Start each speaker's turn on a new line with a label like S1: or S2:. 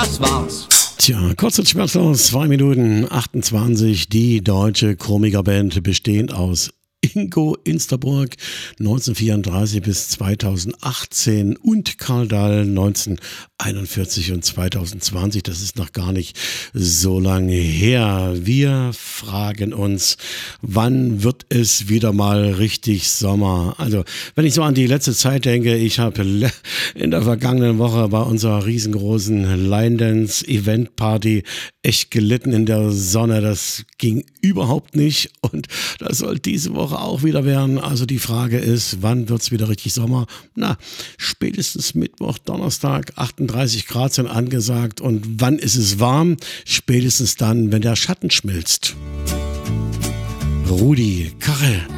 S1: das war's.
S2: Tja, kurz und schmerzlos, 2 Minuten 28, die deutsche Komikerband bestehend aus Ingo Insterburg 1934 bis 2018 und Karl Dahl 1941 und 2020. Das ist noch gar nicht so lange her. Wir fragen uns, wann wird es wieder mal richtig Sommer? Also, wenn ich so an die letzte Zeit denke, ich habe in der vergangenen Woche bei unserer riesengroßen Line Dance Event Party echt gelitten in der Sonne. Das ging überhaupt nicht und das soll diese Woche auch wieder werden. Also die Frage ist, wann wird es wieder richtig Sommer? Na, spätestens Mittwoch, Donnerstag, 38 Grad sind angesagt. Und wann ist es warm? Spätestens dann, wenn der Schatten schmilzt. Rudi Carrell.